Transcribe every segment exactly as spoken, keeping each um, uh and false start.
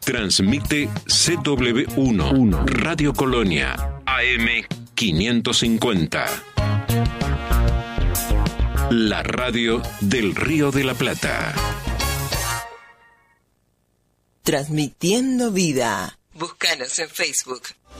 Transmite C W uno, Radio Colonia, A M quinientos cincuenta. La radio del Río de la Plata. Transmitiendo vida. Búscanos en Facebook.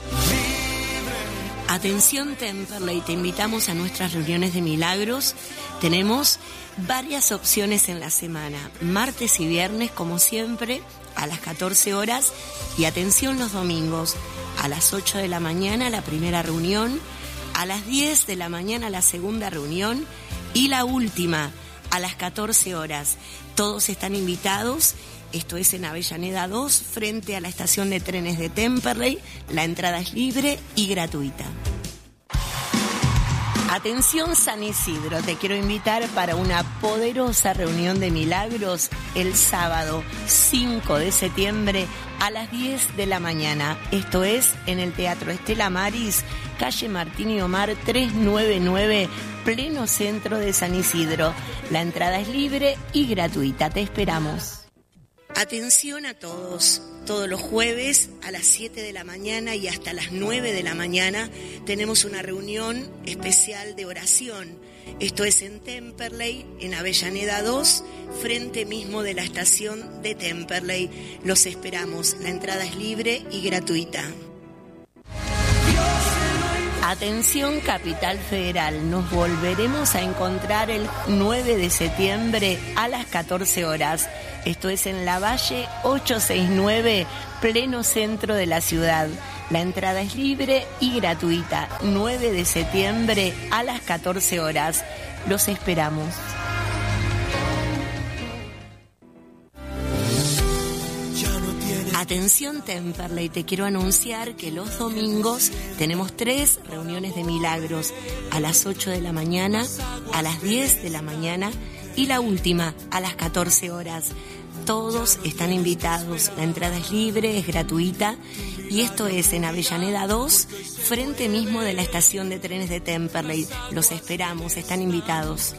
Atención Temperley, te invitamos a nuestras reuniones de milagros. Tenemos varias opciones en la semana, martes y viernes como siempre a las catorce horas, y atención los domingos a las ocho de la mañana la primera reunión, a las diez de la mañana la segunda reunión y la última a las catorce horas. Todos están invitados. Esto es en Avellaneda dos, frente a la estación de trenes de Temperley. La entrada es libre y gratuita. Atención San Isidro, te quiero invitar para una poderosa reunión de milagros el sábado cinco de septiembre a las diez de la mañana. Esto es en el Teatro Estela Maris, calle Martín y Omar trescientos noventa y nueve, pleno centro de San Isidro. La entrada es libre y gratuita, te esperamos. Atención a todos, todos los jueves a las siete de la mañana y hasta las nueve de la mañana tenemos una reunión especial de oración. Esto es en Temperley, en Avellaneda dos, frente mismo de la estación de Temperley. Los esperamos, la entrada es libre y gratuita. Atención Capital Federal, nos volveremos a encontrar el nueve de septiembre a las catorce horas. Esto es en La Valle ochocientos sesenta y nueve, pleno centro de la ciudad. La entrada es libre y gratuita. nueve de septiembre a las catorce horas. Los esperamos. Atención Temperley, te quiero anunciar que los domingos tenemos tres reuniones de milagros, a las ocho de la mañana, a las diez de la mañana y la última a las catorce horas. Todos están invitados, la entrada es libre, es gratuita, y esto es en Avellaneda dos, frente mismo de la estación de trenes de Temperley. Los esperamos, están invitados.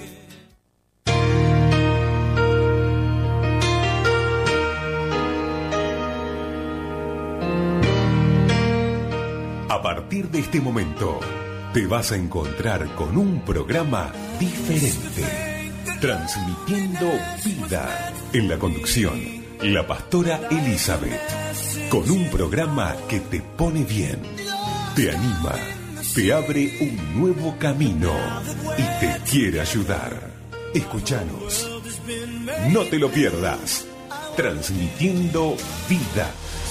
A partir de este momento, te vas a encontrar con un programa diferente, transmitiendo vida. En la conducción, la pastora Elizabeth, con un programa que te pone bien, te anima, te abre un nuevo camino y te quiere ayudar. Escúchanos, no te lo pierdas, transmitiendo vida.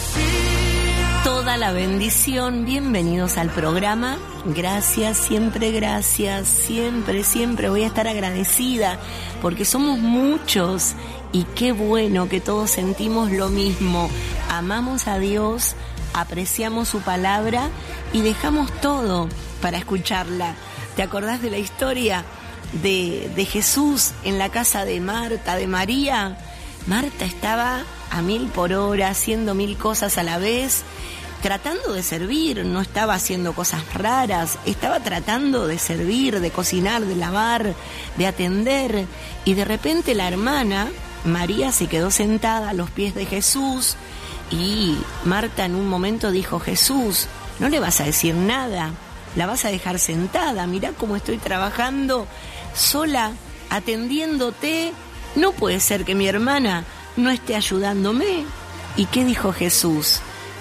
Toda la bendición, bienvenidos al programa. Gracias, siempre gracias, siempre, siempre voy a estar agradecida porque somos muchos y qué bueno que todos sentimos lo mismo. Amamos a Dios, apreciamos su palabra y dejamos todo para escucharla. ¿Te acordás de la historia de, de Jesús en la casa de Marta, de María? Marta estaba a mil por hora, haciendo mil cosas a la vez, tratando de servir, no estaba haciendo cosas raras, estaba tratando de servir, de cocinar, de lavar, de atender, y de repente la hermana, María, se quedó sentada a los pies de Jesús, y Marta en un momento dijo: Jesús, no le vas a decir nada, la vas a dejar sentada, mirá cómo estoy trabajando sola, atendiéndote, no puede ser que mi hermana no esté ayudándome. ¿Y qué dijo Jesús?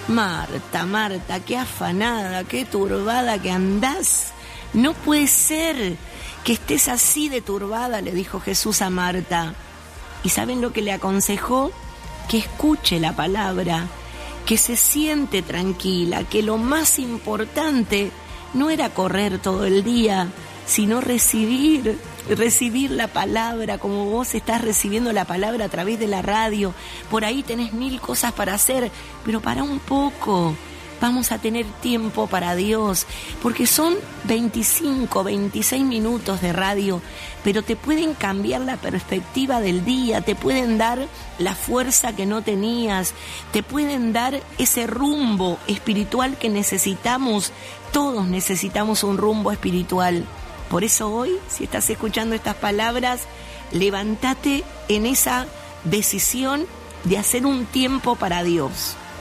Marta, Marta, qué afanada, qué turbada que andás. No puede ser que estés así de turbada, le dijo Jesús a Marta. ¿Y saben lo que le aconsejó? Que escuche la palabra, que se siente tranquila, que lo más importante no era correr todo el día, sino recibir, recibir la palabra como vos estás recibiendo la palabra a través de la radio. Por ahí tenés mil cosas para hacer, pero para un poco. Vamos a tener tiempo para Dios, porque son veinticinco, veintiséis minutos de radio, pero te pueden cambiar la perspectiva del día, te pueden dar la fuerza que no tenías, te pueden dar ese rumbo espiritual que necesitamos. Todos necesitamos un rumbo espiritual. Por eso hoy, si estás escuchando estas palabras, levántate en esa decisión de hacer un tiempo para Dios.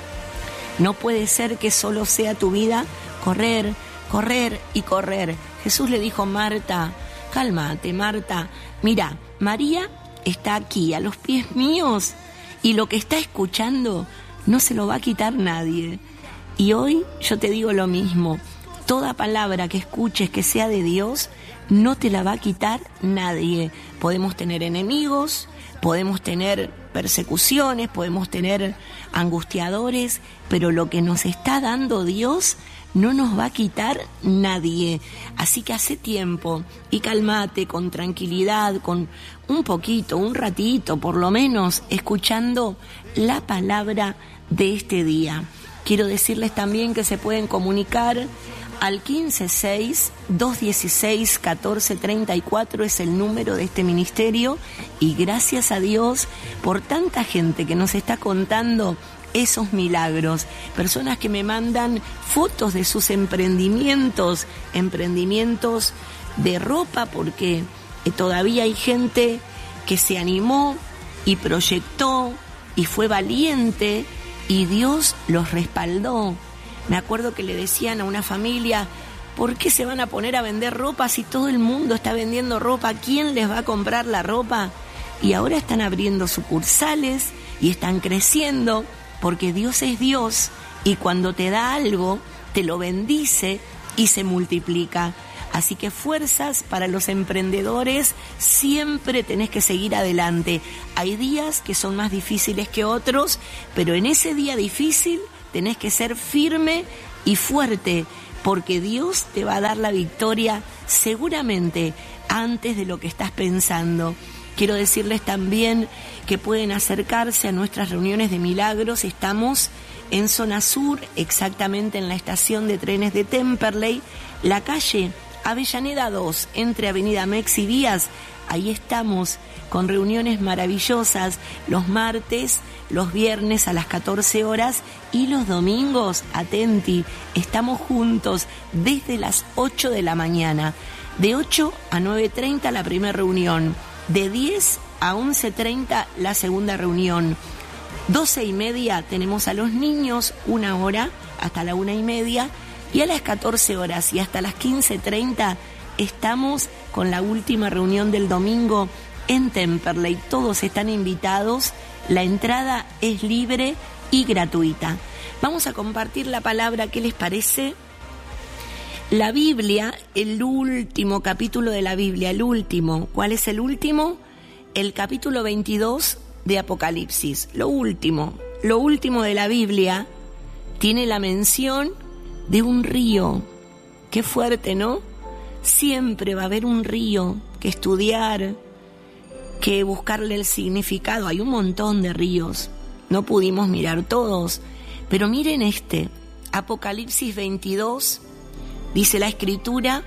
No puede ser que solo sea tu vida correr, correr y correr. Jesús le dijo: Marta, cálmate, Marta. Mira, María está aquí, a los pies míos, y lo que está escuchando no se lo va a quitar nadie. Y hoy yo te digo lo mismo. Toda palabra que escuches que sea de Dios, no te la va a quitar nadie. Podemos tener enemigos, podemos tener persecuciones, podemos tener angustiadores, pero lo que nos está dando Dios no nos va a quitar nadie. Así que hace tiempo y cálmate con tranquilidad, con un poquito, un ratito, por lo menos, escuchando la palabra de este día. Quiero decirles también que se pueden comunicar al quince seis, dos dieciséis, catorce treinta y cuatro es el número de este ministerio, y gracias a Dios por tanta gente que nos está contando esos milagros, personas que me mandan fotos de sus emprendimientos, emprendimientos de ropa, porque todavía hay gente que se animó y proyectó y fue valiente y Dios los respaldó. Me acuerdo que le decían a una familia: ¿por qué se van a poner a vender ropa si todo el mundo está vendiendo ropa? ¿Quién les va a comprar la ropa? Y ahora están abriendo sucursales y están creciendo, porque Dios es Dios, y cuando te da algo, te lo bendice y se multiplica. Así que fuerzas para los emprendedores, siempre tenés que seguir adelante. Hay días que son más difíciles que otros, pero en ese día difícil tenés que ser firme y fuerte, porque Dios te va a dar la victoria seguramente antes de lo que estás pensando. Quiero decirles también que pueden acercarse a nuestras reuniones de milagros. Estamos en zona sur, exactamente en la estación de trenes de Temperley, la calle Avellaneda dos, entre Avenida Mex y Díaz. Ahí estamos con reuniones maravillosas los martes, los viernes a las catorce horas y los domingos, atenti, estamos juntos desde las ocho de la mañana. De ocho a nueve treinta la primera reunión, de diez a once treinta la segunda reunión. doce y media tenemos a los niños, una hora hasta la una y media, y a las catorce horas y hasta las quince treinta estamos con la última reunión del domingo en Temperley. Todos están invitados, la entrada es libre y gratuita. Vamos a compartir la palabra, ¿qué les parece? La Biblia, el último capítulo de la Biblia, el último. ¿Cuál es el último? El capítulo veintidós de Apocalipsis. Lo último, lo último de la Biblia tiene la mención de un río. Qué fuerte, ¿no? Siempre va a haber un río que estudiar, que buscarle el significado. Hay un montón de ríos, no pudimos mirar todos, pero miren este, Apocalipsis veintidós, dice la Escritura,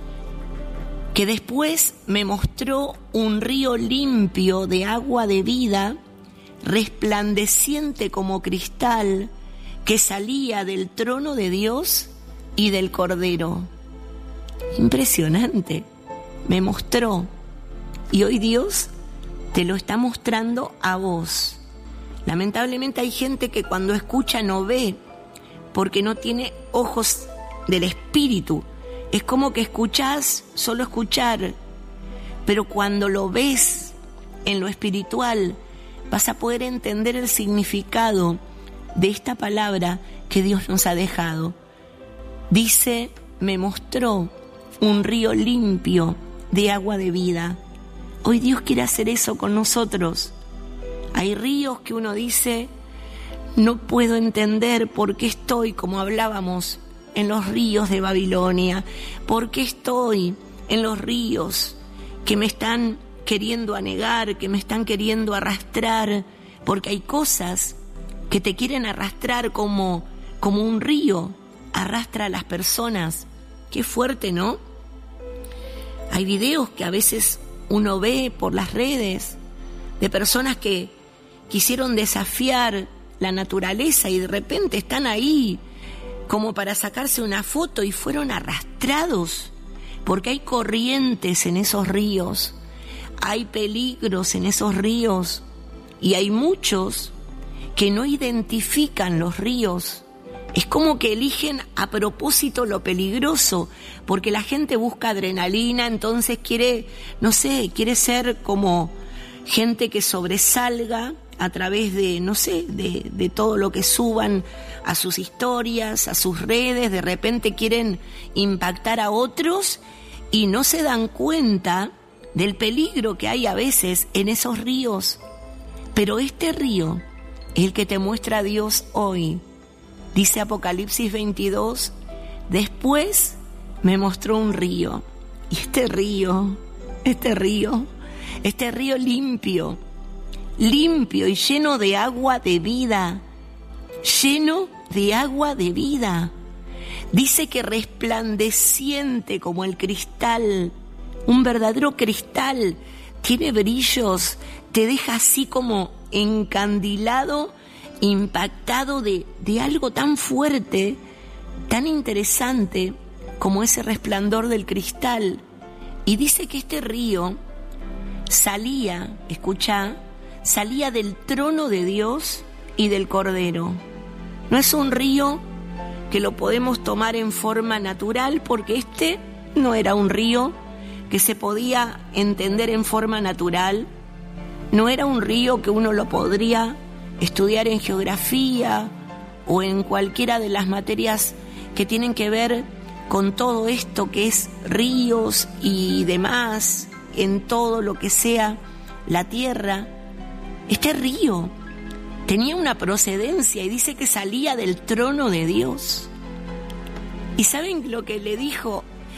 que después me mostró un río limpio de agua de vida, resplandeciente como cristal, que salía del trono de Dios y del Cordero. Impresionante, me mostró, y hoy Dios te lo está mostrando a vos. Lamentablemente hay gente que cuando escucha no ve, porque no tiene ojos del espíritu. Es como que escuchás, solo escuchar, pero cuando lo ves en lo espiritual, vas a poder entender el significado de esta palabra que Dios nos ha dejado. Dice, me mostró un río limpio de agua de vida. Hoy Dios quiere hacer eso con nosotros. Hay ríos que uno dice, no puedo entender por qué estoy, como hablábamos, en los ríos de Babilonia, por qué estoy en los ríos que me están queriendo anegar, que me están queriendo arrastrar, porque hay cosas que te quieren arrastrar como, como un río arrastra a las personas. Qué fuerte, ¿no? Hay videos que a veces uno ve por las redes de personas que quisieron desafiar la naturaleza y de repente están ahí como para sacarse una foto y fueron arrastrados, porque hay corrientes en esos ríos, hay peligros en esos ríos, y hay muchos que no identifican los ríos Es como que eligen a propósito lo peligroso, porque la gente busca adrenalina, entonces quiere, no sé, quiere ser como gente que sobresalga a través de, no sé, de, de todo lo que suban a sus historias, a sus redes. De repente quieren impactar a otros y no se dan cuenta del peligro que hay a veces en esos ríos. Pero este río es el que te muestra a Dios hoy. Dice Apocalipsis veintidós, después me mostró un río. Y este río, este río, este río limpio, limpio y lleno de agua de vida, lleno de agua de vida. Dice que resplandeciente como el cristal, un verdadero cristal, tiene brillos, te deja así como encandilado, impactado de, de algo tan fuerte, tan interesante como ese resplandor del cristal. Y dice que este río salía, escucha, salía del trono de Dios y del Cordero. No es un río que lo podemos tomar en forma natural, porque este no era un río que se podía entender en forma natural. No era un río que uno lo podría estudiar en geografía o en cualquiera de las materias que tienen que ver con todo esto que es ríos y demás, en todo lo que sea la tierra. Este río tenía una procedencia y dice que salía del trono de Dios. ¿Y saben lo que le dijo